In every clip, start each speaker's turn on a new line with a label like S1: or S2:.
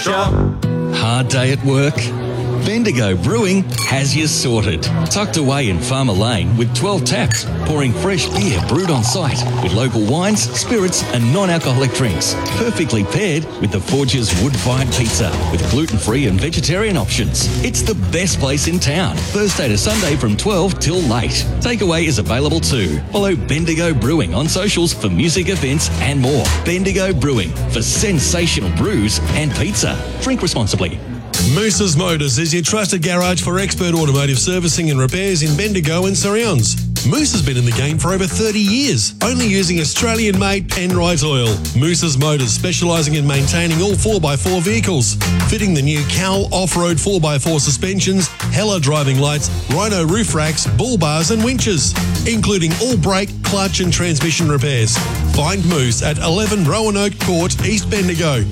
S1: pressure.
S2: Hard day at work? Bendigo Brewing has you sorted. Tucked away in Farmer Lane with 12 taps, pouring fresh beer brewed on site with local wines, spirits and non-alcoholic drinks. Perfectly paired with the Forge's wood-fired pizza with gluten-free and vegetarian options. It's the best place in town. Thursday to Sunday from 12 till late. Takeaway is available too. Follow Bendigo Brewing on socials for music events and more. Bendigo Brewing for sensational brews and pizza. Drink responsibly.
S3: Moose's Motors is your trusted garage for expert automotive servicing and repairs in Bendigo and surrounds. Moose has been in the game for over 30 years, only using Australian-made Penrite oil. Moose's Motors specialising in maintaining all 4x4 vehicles, fitting the new Cal off-road 4x4 suspensions, Hella driving lights, Rhino roof racks, bull bars and winches, including all brake, clutch and transmission repairs. Find Moose at 11 Roanoke Court, East Bendigo.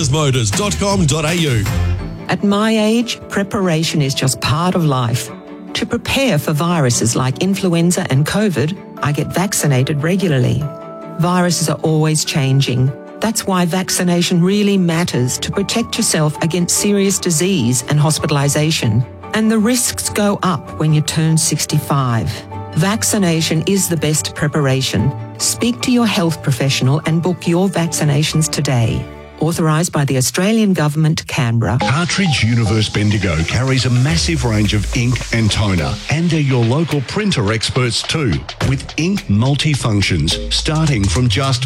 S3: moosesmotors.com.au.
S4: At my age, preparation is just part of life. To prepare for viruses like influenza and COVID, I get vaccinated regularly. Viruses are always changing. That's why vaccination really matters to protect yourself against serious disease and hospitalisation. And the risks go up when you turn 65. Vaccination is the best preparation. Speak to your health professional and book your vaccinations today. Authorised by the Australian Government, Canberra.
S5: Cartridge Universe Bendigo carries a massive range of ink and toner, and they're your local printer experts too, with ink multifunctions starting from just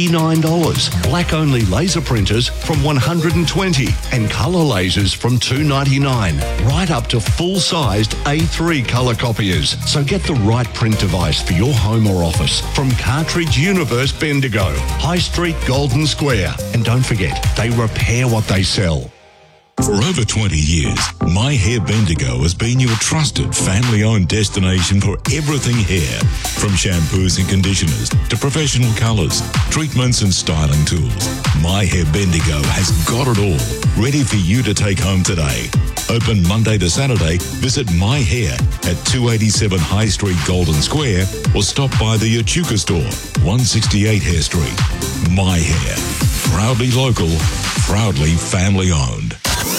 S5: $59, black-only laser printers from $120, and colour lasers from $299, right up to full-sized A3 colour copiers. So get the right print device for your home or office from Cartridge Universe Bendigo, High Street, Golden Square. And don't forget, they repair what they sell.
S6: For over 20 years, My Hair Bendigo has been your trusted family-owned destination for everything hair. From shampoos and conditioners to professional colours, treatments and styling tools. My Hair Bendigo has got it all, ready for you to take home today. Open Monday to Saturday, visit My Hair at 287 High Street, Golden Square, or stop by the Echuca store, 168 Hare Street. My Hair. Proudly local, proudly family-owned.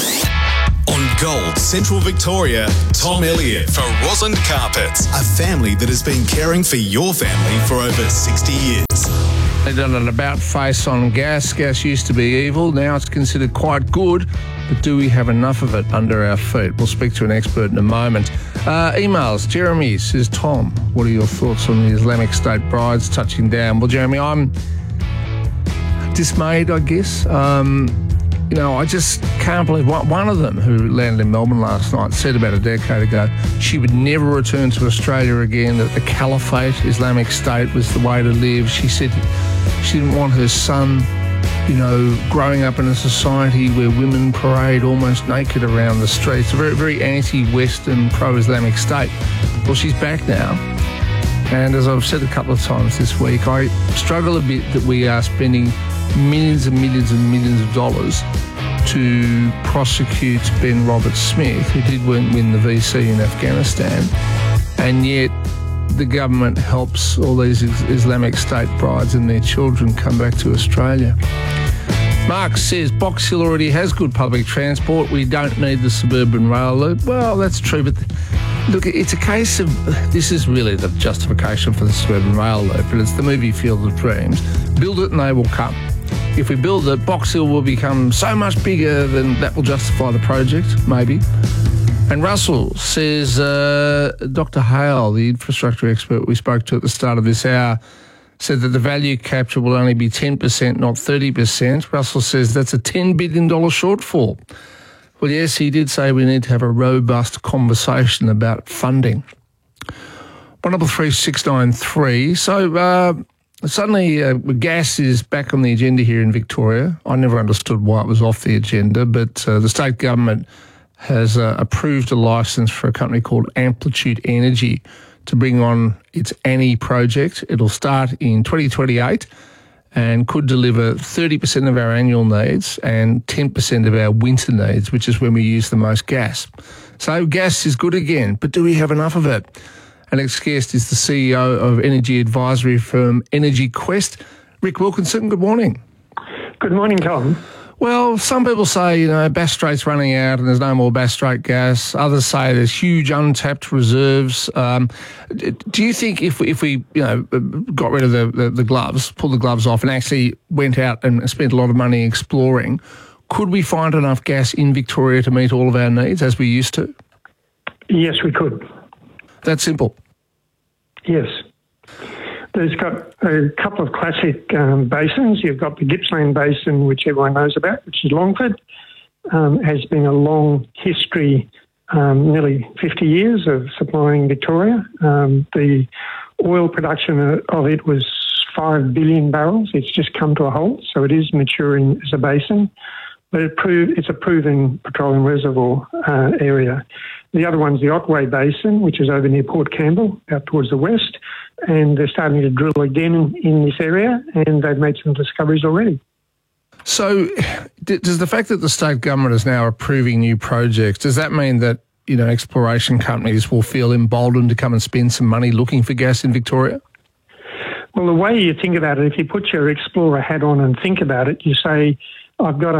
S7: On Gold Central Victoria, Tom Elliott for Rosland Carpets, a family that has been caring for your family for over 60 years.
S8: They done an about-face on gas. Gas used to be evil. Now it's considered quite good. But do we have enough of it under our feet? We'll speak to an expert in a moment. Emails. Jeremy says, Tom, what are your thoughts on the Islamic State brides touching down? Well, Jeremy, I'm dismayed, I guess. I just can't believe one of them who landed in Melbourne last night said about a decade ago she would never return to Australia again, that the caliphate, Islamic State, was the way to live. She said she didn't want her son, growing up in a society where women parade almost naked around the streets. A very, very anti-Western, pro-Islamic state. Well, she's back now. And as I've said a couple of times this week, I struggle a bit that we are spending millions and millions and millions of dollars to prosecute Ben Roberts-Smith, who did win the VC in Afghanistan, and yet the government helps all these Islamic State brides and their children come back to Australia. Mark says Box Hill already has good public transport. We don't need the suburban rail loop. Well, that's true, but look, it's a case of, this is really the justification for the suburban rail loop, and it's the movie Field of Dreams. Build it and they will come. If we build it, Box Hill will become so much bigger, then that will justify the project, maybe. And Russell says, Dr. Hale, the infrastructure expert we spoke to at the start of this hour, said that the value capture will only be 10%, not 30%. Russell says that's a $10 billion shortfall. Well, yes, he did say we need to have a robust conversation about funding. 133693. So suddenly gas is back on the agenda here in Victoria. I never understood why it was off the agenda, but the state government has approved a licence for a company called Amplitude Energy to bring on its Annie project. It'll start in 2028 and could deliver 30% of our annual needs and 10% of our winter needs, which is when we use the most gas. So gas is good again, but do we have enough of it? Our next guest is the CEO of energy advisory firm Energy Quest, Rick Wilkinson. Good morning.
S9: Good morning, Tom.
S8: Well, some people say, Bass Strait's running out and there's no more Bass Strait gas. Others say there's huge untapped reserves. Do you think if we got rid of the gloves, pulled the gloves off and actually went out and spent a lot of money exploring, could we find enough gas in Victoria to meet all of our needs as we used to?
S1: Yes, we could.
S8: That simple?
S1: Yes. There's got a couple of classic basins. You've got the Gippsland Basin, which everyone knows about, which is Longford. Has been a long history, nearly 50 years of supplying Victoria. The oil production of it was 5 billion barrels. It's just come to a halt, so it is maturing as a basin. But it's a proven petroleum reservoir area. The other one's the Otway Basin, which is over near Port Campbell, out towards the west, and they're starting to drill again in this area, and they've made some discoveries already.
S8: So does the fact that the state government is now approving new projects, does that mean that, exploration companies will feel emboldened to come and spend some money looking for gas in Victoria?
S1: Well, the way you think about it, if you put your explorer hat on and think about it, you say, I've got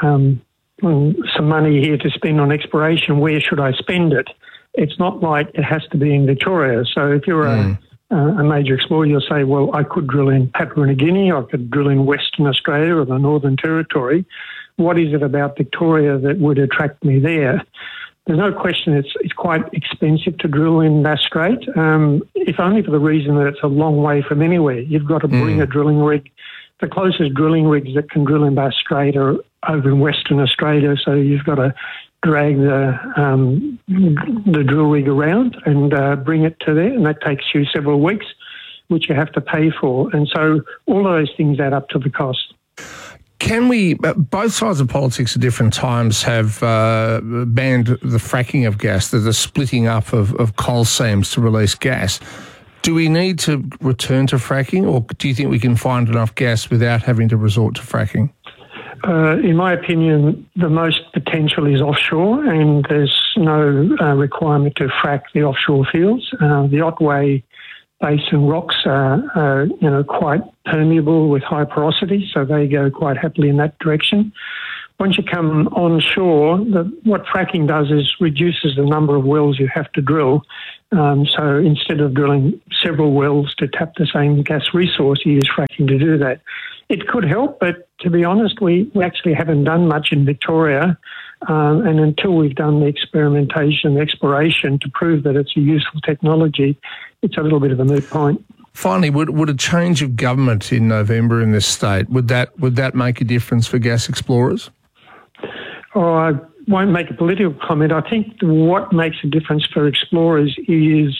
S1: some money here to spend on exploration. Where should I spend it? It's not like it has to be in Victoria. So if you're a major explorer, you'll say, well, I could drill in Papua New Guinea, I could drill in Western Australia or the Northern Territory. What is it about Victoria that would attract me there? There's no question it's quite expensive to drill in Bass Strait, if only for the reason that it's a long way from anywhere. You've got to bring a drilling rig. The closest drilling rigs that can drill in Bass Strait are over in Western Australia, so you've got to drag the drill rig around and bring it to there, and that takes you several weeks, which you have to pay for. And so all of those things add up to the cost.
S8: Can we, both sides of politics at different times have banned the fracking of gas, the splitting up of coal seams to release gas. Do we need to return to fracking, or do you think we can find enough gas without having to resort to fracking?
S1: In my opinion, the most potential is offshore, and there's no requirement to frack the offshore fields. The Otway Basin rocks are quite permeable with high porosity, so they go quite happily in that direction. Once you come onshore, what fracking does is reduces the number of wells you have to drill. So instead of drilling several wells to tap the same gas resource, you use fracking to do that. It could help, but to be honest, we actually haven't done much in Victoria. And until we've done the experimentation, the exploration to prove that it's a useful technology, it's a little bit of a moot point.
S8: Finally, would a change of government in November in this state, would that make a difference for gas explorers?
S1: Oh, I won't make a political comment. I think what makes a difference for explorers is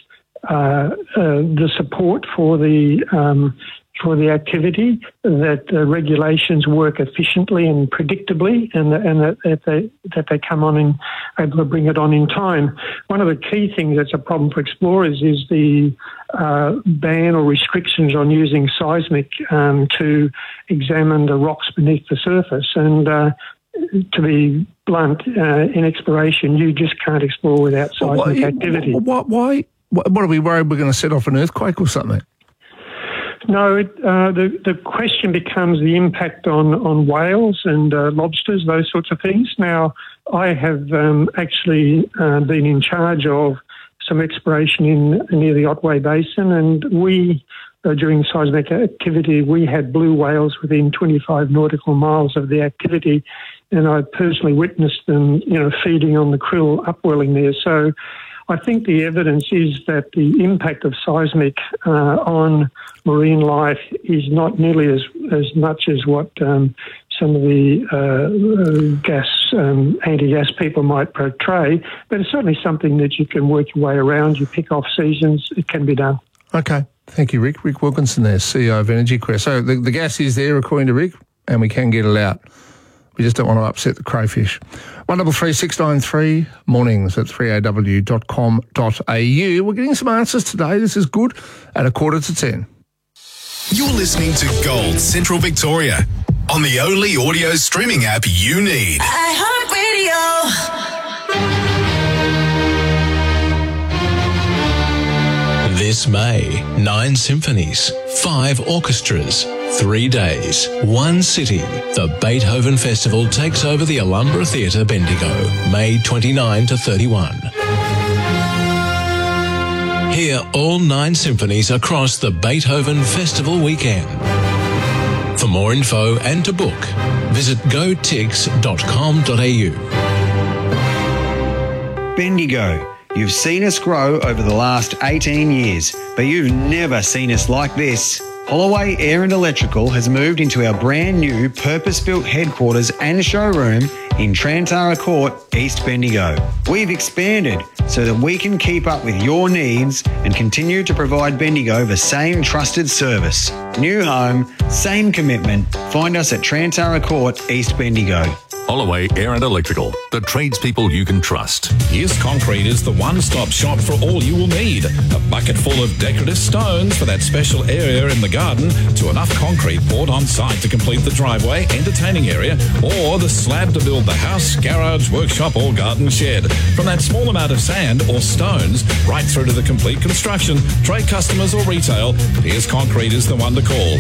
S1: the support for the activity, that the regulations work efficiently and predictably, and that they come on and able to bring it on in time. One of the key things that's a problem for explorers is the ban or restrictions on using seismic to examine the rocks beneath the surface. And to be blunt, in exploration, you just can't explore without seismic activity.
S8: Why? What are we worried we're going to set off an earthquake or something?
S1: No, the question becomes the impact on whales and lobsters, those sorts of things. Now, I have actually been in charge of some exploration near the Otway Basin, and we, during seismic activity, we had blue whales within 25 nautical miles of the activity, and I personally witnessed them, feeding on the krill upwelling there. So I think the evidence is that the impact of seismic on marine life is not nearly as much as what some of the anti-gas people might portray, but it's certainly something that you can work your way around. You pick off seasons, it can be done. Okay.
S8: Thank you, Rick. Rick Wilkinson there, CEO of Energy Quest. So the gas is there, according to Rick, and we can get it out. We just don't want to upset the crayfish. 133693 mornings at 3aw.com.au. We're getting some answers today. This is good at 9:45.
S7: You're listening to Gold Central Victoria on the only audio streaming app you need.
S9: iHeartRadio. This May, 9 symphonies, 5 orchestras, 3 days, 1 city. The Beethoven Festival takes over the Alhambra Theatre, Bendigo, May 29 to 31. Hear all 9 symphonies across the Beethoven Festival weekend. For more info and to book, visit gotix.com.au.
S10: Bendigo. You've seen us grow over the last 18 years, but you've never seen us like this. Holloway Air and Electrical has moved into our brand new purpose-built headquarters and showroom in Trantara Court, East Bendigo. We've expanded so that we can keep up with your needs and continue to provide Bendigo the same trusted service. New home, same commitment. Find us at Trantara Court, East Bendigo.
S11: Holloway Air and Electrical, the tradespeople you can trust.
S12: Yes Concrete is the one-stop shop for all you will need. A bucket full of decorative stones for that special area in the garden, to enough concrete poured on site to complete the driveway, entertaining area, or the slab to build the house, garage, workshop or garden shed. From that small amount of sand or stones right through to the complete construction, trade customers or retail, Pierce Concrete is the one to call.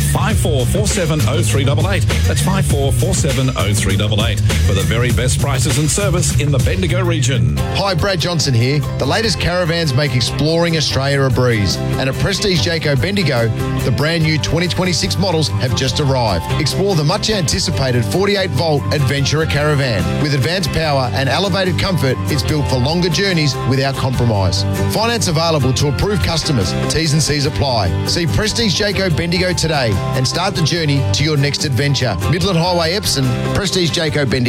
S12: 54470388. That's 54470388. For the very best prices and service in the Bendigo region.
S13: Hi, Brad Johnson here. The latest caravans make exploring Australia a breeze. And at Prestige Jayco Bendigo, the brand new 2026 models have just arrived. Explore the much anticipated 48-volt Adventurer caravan. With advanced power and elevated comfort, it's built for longer journeys without compromise. Finance available to approved customers. T's and C's apply. See Prestige Jayco Bendigo today and start the journey to your next adventure. Midland Highway Epsom, PrestigeJaycoBendigo.com.au.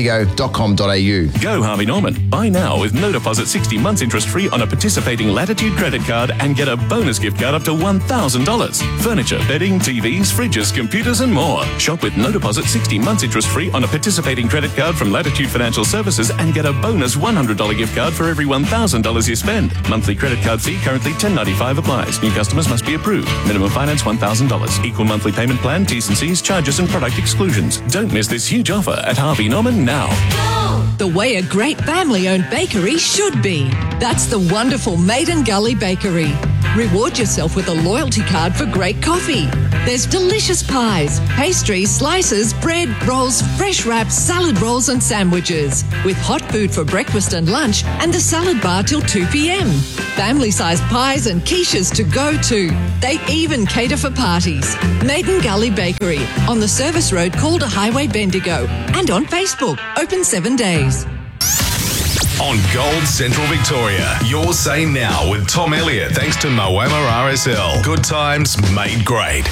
S11: Go Harvey Norman. Buy now with no deposit, 60 months interest free on a participating Latitude credit card and get a bonus gift card up to $1,000. Furniture, bedding, TVs, fridges, computers and more. Shop with no deposit, 60 months interest free on a participating credit card from Latitude Financial Services and get a bonus $100 gift card for every $1,000 you spend. Monthly credit card fee currently $10.95 applies. New customers must be approved. Minimum finance $1,000. Equal monthly payment plan, T's and C's, charges and product exclusions. Don't miss this huge offer at Harvey Norman now.
S14: The way a great family-owned bakery should be. That's the wonderful Maiden Gully Bakery. Reward yourself with a loyalty card for great coffee. There's delicious pies, pastries, slices, bread, rolls, fresh wraps, salad rolls and sandwiches. With hot food for breakfast and lunch and the salad bar till 2 p.m. Family-sized pies and quiches to go to. They even cater for parties. Maiden Gully Bakery on the service road Calder Highway, Bendigo. And on Facebook. Open 7 days.
S7: On Gold Central Victoria, your say now with Tom Elliott, thanks to Moama RSL. Good times made great.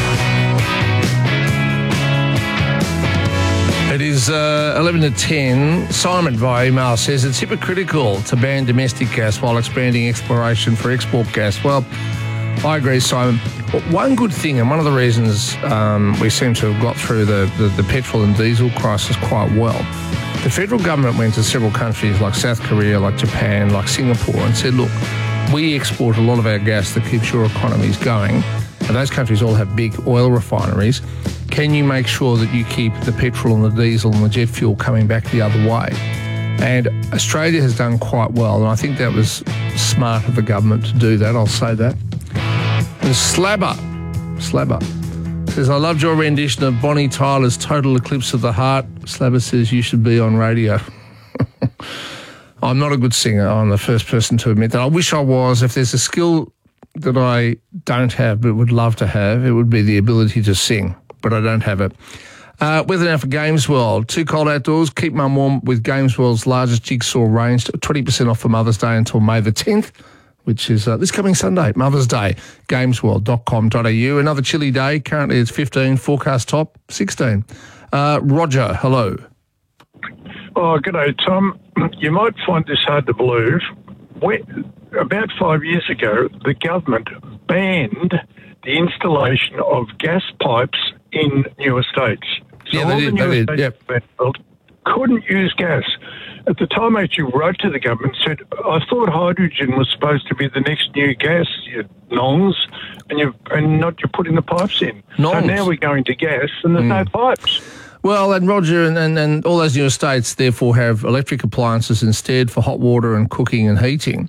S8: It is 11 to 10. Simon via email says it's hypocritical to ban domestic gas while expanding exploration for export gas. Well, I agree, Simon. One good thing, and one of the reasons we seem to have got through the petrol and diesel crisis quite well, the federal government went to several countries like South Korea, like Japan, like Singapore and said, look, we export a lot of our gas that keeps your economies going, and those countries all have big oil refineries. Can you make sure that you keep the petrol and the diesel and the jet fuel coming back the other way? And Australia has done quite well, and I think that was smart of the government to do that, I'll say that. And Slabber says, I loved your rendition of Bonnie Tyler's Total Eclipse of the Heart. Slabber says you should be on radio. I'm not a good singer. I'm the first person to admit that. I wish I was. If there's a skill that I don't have but would love to have, it would be the ability to sing, but I don't have it. Weather now for Games World. Too cold outdoors? Keep mum warm with Games World's largest jigsaw range. 20% off for Mother's Day until May the 10th. Which is this coming Sunday, Mother's Day, gamesworld.com.au. Another chilly day. Currently it's 15, forecast top 16. Roger, hello.
S15: Oh, g'day, Tom. You might find this hard to believe. About 5 years ago, the government banned the installation of gas pipes in new estates. So
S8: yeah, they did. Yep.
S15: Couldn't use gas. At the time, I actually wrote to the government and said, I thought hydrogen was supposed to be the next new gas, you nongs, and you're putting the pipes in.
S8: Nongs.
S15: So now we're going to gas and there's no pipes.
S8: Well, and Roger and all those new estates therefore have electric appliances instead for hot water and cooking and heating.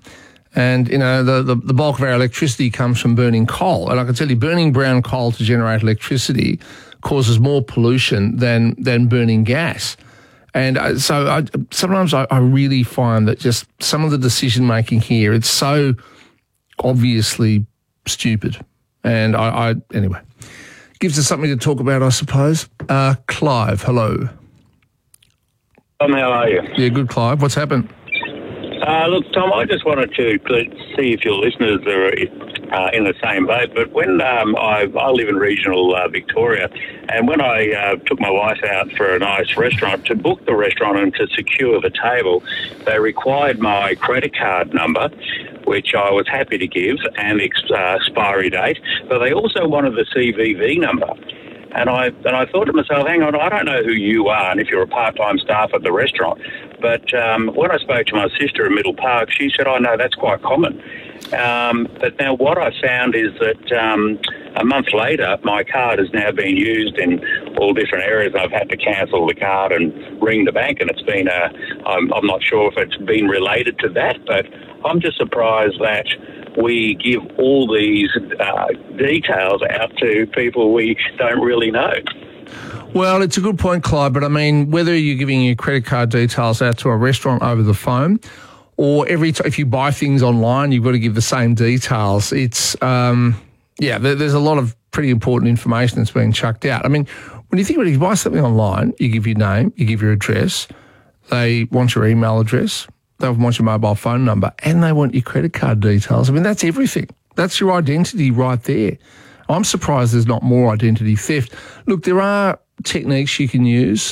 S8: And, the bulk of our electricity comes from burning coal. And I can tell you, burning brown coal to generate electricity causes more pollution than burning gas. And sometimes I really find that just some of the decision-making here, it's so obviously stupid. And anyway, gives us something to talk about, I suppose. Clive, hello.
S16: Tom, how are you?
S8: Yeah, good, Clive. What's happened?
S16: Look, Tom, I just wanted to see if your listeners are in the same boat. But when I live in regional Victoria, and when I took my wife out for a nice restaurant, to book the restaurant and to secure the table, they required my credit card number, which I was happy to give, and expiry date. But they also wanted the CVV number. And I thought to myself, hang on, I don't know who you are and if you're a part-time staff at the restaurant. But when I spoke to my sister in Middle Park, she said, no, that's quite common. But now what I found is that a month later, my card has now been used in all different areas. I've had to cancel the card and ring the bank, and it's been I'm not sure if it's been related to that, but I'm just surprised that we give all these details out to people we don't really know.
S8: Well, it's a good point, Clive, but I mean, whether you're giving your credit card details out to a restaurant over the phone or if you buy things online, you've got to give the same details. It's, there's a lot of pretty important information that's being chucked out. I mean, when you think about it, if you buy something online, you give your name, you give your address, they want your email address, they want your mobile phone number, and they want your credit card details. I mean, that's everything. That's your identity right there. I'm surprised there's not more identity theft. Look, there are techniques you can use.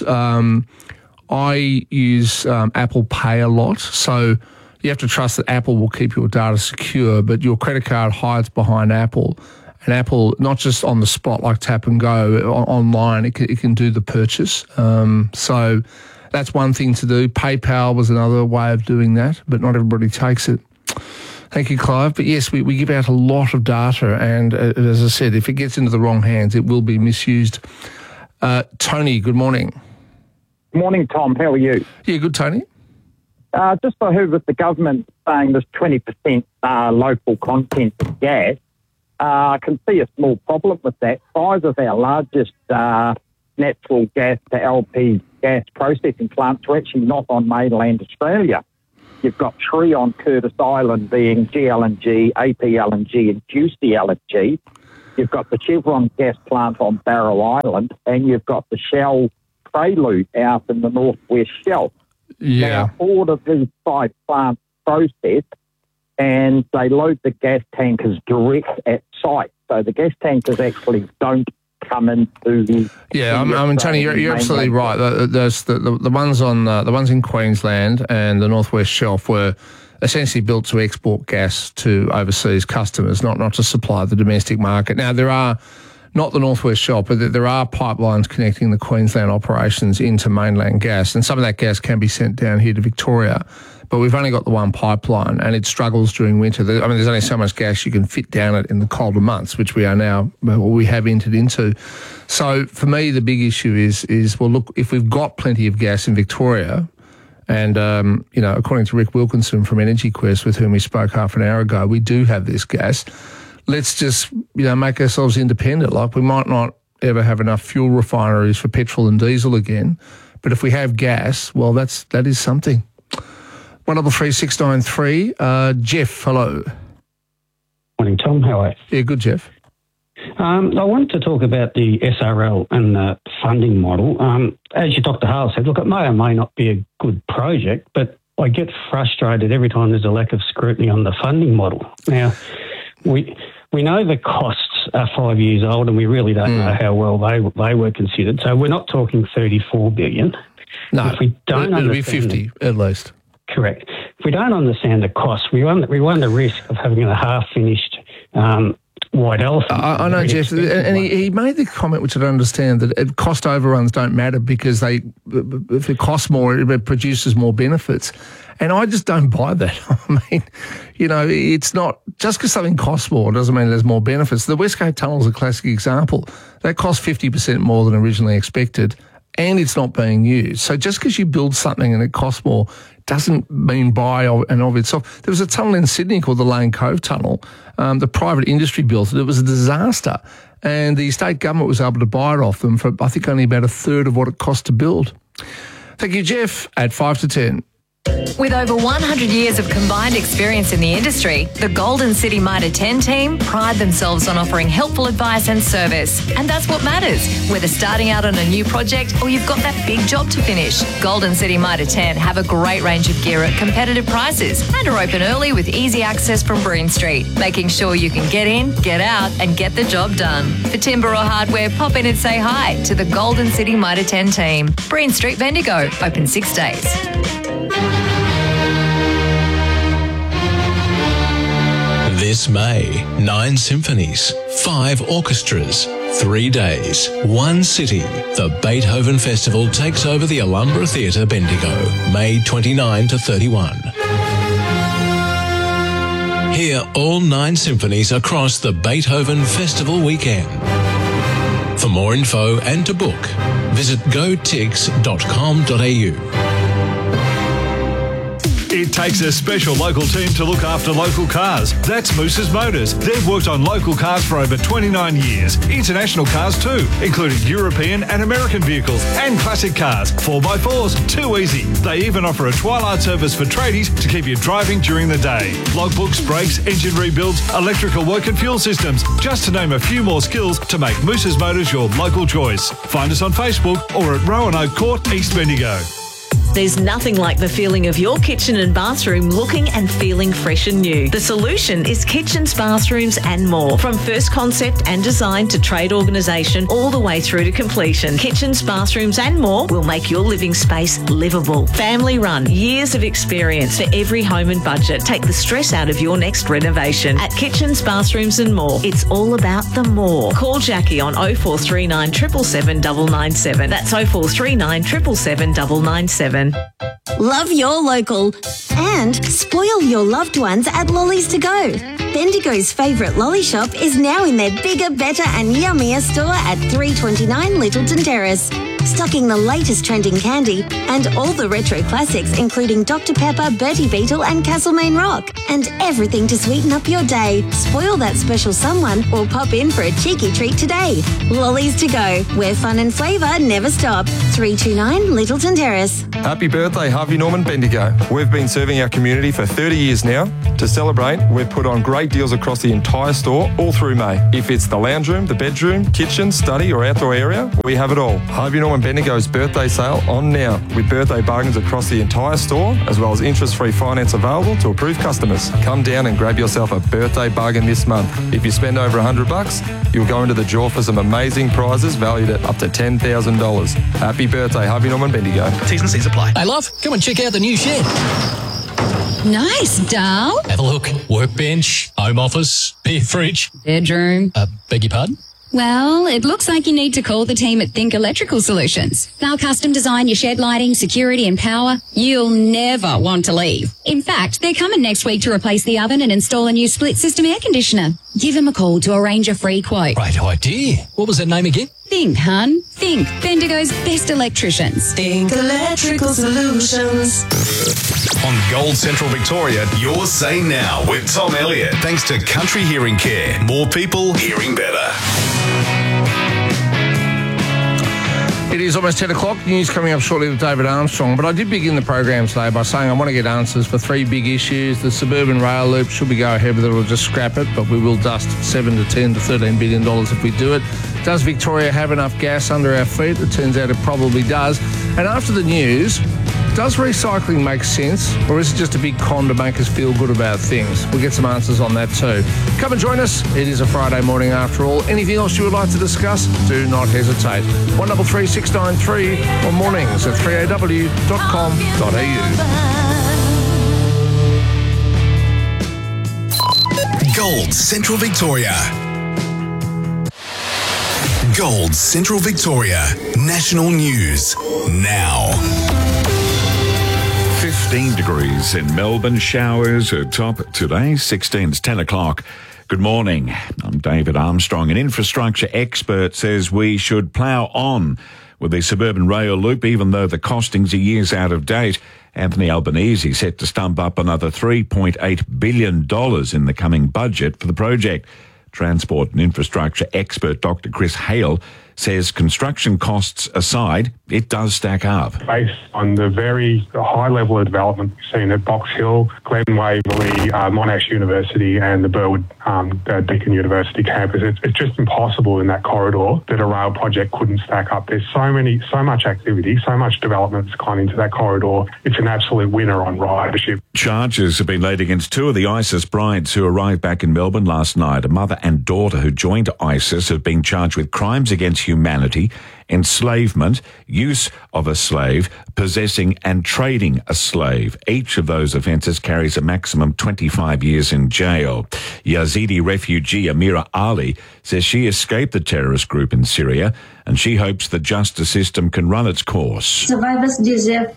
S8: I use Apple Pay a lot, so you have to trust that Apple will keep your data secure, but your credit card hides behind Apple. And Apple, not just on the spot like Tap and Go, online, it can do the purchase. So that's one thing to do. PayPal was another way of doing that, but not everybody takes it. Thank you, Clive. But yes, we give out a lot of data, and as I said, if it gets into the wrong hands, it will be misused. Tony, good morning.
S17: Morning, Tom. How are you?
S8: Yeah, good, Tony.
S17: Just I heard with the government saying there's 20% local content of gas. I can see a small problem with that. 5 of our largest natural gas to LP gas processing plants are actually not on mainland Australia. You've got 3 on Curtis Island being GLNG, APLNG and Juicy LNG. You've got the Chevron gas plant on Barrow Island, and you've got the Shell Prelude out in the northwest shelf.
S8: Yeah.
S17: Now, all of these 5 plants process, and they load the gas tankers direct at site. So the gas tankers actually don't come into the...
S8: Yeah, I mean, Tony, you're absolutely right. The ones on the ones in Queensland and the Northwest Shelf were essentially built to export gas to overseas customers, not to supply the domestic market. Now, there are not the Northwest Shelf, but there are pipelines connecting the Queensland operations into mainland gas, and some of that gas can be sent down here to Victoria. But we've only got the one pipeline, and it struggles during winter. I mean, there's only so much gas you can fit down it in the colder months, which we have entered into. So for me, the big issue is well, look, if we've got plenty of gas in Victoria, and according to Rick Wilkinson from Energy Quest, with whom we spoke half an hour ago, we do have this gas. Let's just make ourselves independent. Like, we might not ever have enough fuel refineries for petrol and diesel again, but if we have gas, well, that is something. 133693. Jeff, hello.
S18: Morning, Tom. How are you?
S8: Yeah, good, Jeff.
S18: I wanted to talk about the SRL and the funding model. As Dr. Hale said, look, it may or may not be a good project, but I get frustrated every time there's a lack of scrutiny on the funding model. Now, we know the costs are 5 years old, and we really don't know how well they were considered. So we're not talking 34 billion.
S8: No,
S18: if we don't
S8: it'll be 50 at least.
S18: Correct. If we don't understand the cost, we run the risk of having a half-finished white elephant.
S8: I know, Jeff, and he made the comment, which I don't understand, that cost overruns don't matter because if it costs more, it produces more benefits. And I just don't buy that. I mean, it's not, just because something costs more doesn't mean there's more benefits. The West Gate Tunnel is a classic example. That cost 50% more than originally expected, and it's not being used. So just because you build something and it costs more doesn't mean buy and of itself. There was a tunnel in Sydney called the Lane Cove Tunnel. The private industry built it. It was a disaster. And the state government was able to buy it off them for, I think, only about a third of what it cost to build. Thank you, Jeff, at 5 to 10.
S19: With over 100 years of combined experience in the industry, the Golden City Mitre 10 team pride themselves on offering helpful advice and service. And that's what matters, whether starting out on a new project or you've got that big job to finish. Golden City Mitre 10 have a great range of gear at competitive prices and are open early with easy access from Breen Street, making sure you can get in, get out and get the job done. For timber or hardware, pop in and say hi to the Golden City Mitre 10 team. Breen Street, Bendigo, open 6 days.
S9: This May, 9 symphonies, 5 orchestras, 3 days, 1 city. The Beethoven Festival takes over the Alhambra Theatre, Bendigo, May 29 to 31. Hear all 9 symphonies across the Beethoven Festival weekend. For more info and to book, visit gotix.com.au.
S20: It takes a special local team to look after local cars. That's Moose's Motors. They've worked on local cars for over 29 years. International cars too, including European and American vehicles and classic cars. 4x4s, too easy. They even offer a twilight service for tradies to keep you driving during the day. Logbooks, brakes, engine rebuilds, electrical work and fuel systems. Just to name a few more skills to make Moose's Motors your local choice. Find us on Facebook or at Roanoke Court, East Bendigo.
S21: There's nothing like the feeling of your kitchen and bathroom looking and feeling fresh and new. The solution is Kitchens, Bathrooms and More. From first concept and design to trade organisation all the way through to completion. Kitchens, Bathrooms and More will make your living space livable. Family run, years of experience for every home and budget. Take the stress out of your next renovation. At Kitchens, Bathrooms and More, it's all about the more. Call Jackie on 0439 777 997. That's 0439 777 997.
S22: Love your local and spoil your loved ones at Lollies to Go. Bendigo's favourite lolly shop is now in their bigger, better and yummier store at 329 Littleton Terrace. Stocking the latest trending candy and all the retro classics including Dr Pepper, Bertie Beetle and Castlemaine Rock. And everything to sweeten up your day. Spoil that special someone or pop in for a cheeky treat today. Lollies to Go, where fun and flavour never stop. 329 Littleton Terrace.
S23: Happy birthday, Harvey Norman Bendigo. We've been serving our community for 30 years now. To celebrate, we've put on great deals across the entire store all through May. If it's the lounge room, the bedroom, kitchen, study or outdoor area, we have it all. Harvey Norman Bendigo's birthday sale on now with birthday bargains across the entire store as well as interest-free finance available to approved customers. Come down and grab yourself a birthday bargain this month. If you spend over $100, you'll go into the draw for some amazing prizes valued at up to $10,000. Happy birthday, Harvey Norman Bendigo.
S24: T's and C's apply.
S25: Hey, love, come and check out the new shed.
S26: Nice, Dal.
S25: Have a look. Workbench, home office, beer fridge.
S26: Bedroom.
S25: Beg your pardon?
S26: Well, it looks like you need to call the team at Think Electrical Solutions. They'll custom design your shed lighting, security and power. You'll never want to leave. In fact, they're coming next week to replace the oven and install a new split system air conditioner. Give them a call to arrange a free quote.
S25: Great idea. What was that name again?
S26: Think, hun. Think. Bendigo's best electricians.
S27: Think Electrical Solutions.
S7: On Gold Central Victoria, you're Say Now with Tom Elliott. Thanks to Country Hearing Care. More people hearing better.
S8: It is almost 10 o'clock. News coming up shortly with David Armstrong. But I did begin the program today by saying I want to get answers for 3 big issues. The suburban rail loop, should we go ahead with it or just scrap it? But we will dust $7 to $10 to $13 billion if we do it. Does Victoria have enough gas under our feet? It turns out it probably does. And after the news, does recycling make sense, or is it just a big con to make us feel good about things? We'll get some answers on that too. Come and join us. It is a Friday morning after all. Anything else you would like to discuss? Do not hesitate. 133 693 or mornings at 3aw.com.au.
S7: Gold Central Victoria. Gold Central Victoria. National news now.
S6: 15 degrees in Melbourne. Showers are top today. 16 is 10 o'clock. Good morning. I'm David Armstrong. An infrastructure expert says we should plough on
S1: with the suburban rail loop, even though the costings are years out of date. Anthony Albanese set to stump up another $3.8 billion in the coming budget for the project. Transport and infrastructure expert Dr. Chris Hale says construction costs aside, it does stack up.
S2: Based on the very high level of development we've seen at Box Hill, Glen Waverley, Monash University and the Burwood Deakin University campus, it's just impossible in that corridor that a rail project couldn't stack up. There's so much activity, so much development that's gone into that corridor. It's an absolute winner on ridership.
S1: Charges have been laid against two of the ISIS brides who arrived back in Melbourne last night. A mother and daughter who joined ISIS have been charged with crimes against humanity, enslavement, use of a slave, possessing and trading a slave. Each of those offences carries a maximum 25 years in jail. Yazidi refugee Amira Ali says she escaped the terrorist group in Syria and she hopes the justice system can run its course.
S3: Survivors deserve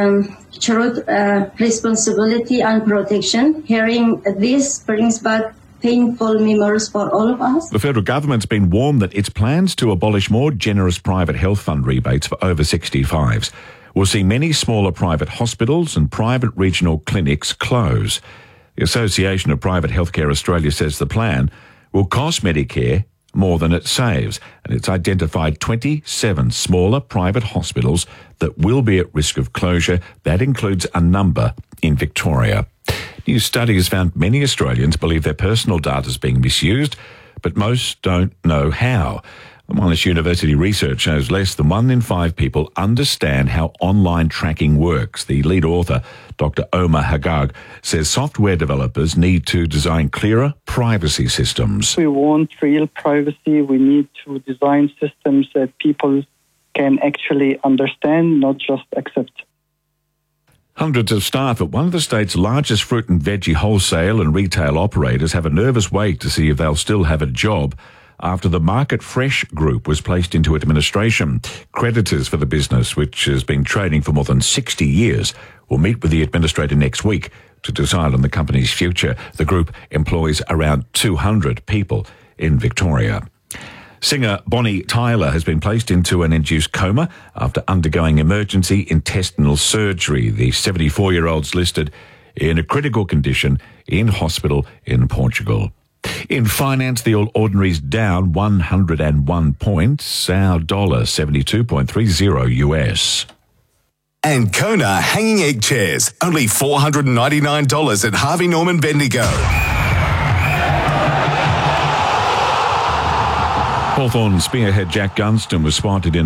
S3: truth, responsibility and protection. Hearing this brings back painful memories for all of us.
S1: The federal government's been warned that its plans to abolish more generous private health fund rebates for over 65s will see many smaller private hospitals and private regional clinics close. The Association of Private Healthcare Australia says the plan will cost Medicare more than it saves, and it's identified 27 smaller private hospitals that will be at risk of closure. That includes a number in Victoria. New study has found many Australians believe their personal data is being misused, but most don't know how. Monash University research shows less than 1 in 5 people understand how online tracking works. The lead author, Dr. Omar Haggag, says software developers need to design clearer privacy systems.
S4: We want real privacy. We need to design systems that people can actually understand, not just accept.
S1: Hundreds of staff at one of the state's largest fruit and veggie wholesale and retail operators have a nervous wait to see if they'll still have a job after the Market Fresh Group was placed into administration. Creditors for the business, which has been trading for more than 60 years, will meet with the administrator next week to decide on the company's future. The group employs around 200 people in Victoria. Singer Bonnie Tyler has been placed into an induced coma after undergoing emergency intestinal surgery. The 74-year-old's listed in a critical condition in hospital in Portugal. In finance, the All Ordinary's down 101 points, our dollar 72.30 US.
S7: And Kona hanging egg chairs, only $499 at Harvey Norman Bendigo.
S1: Hawthorn spearhead Jack Gunston was spotted in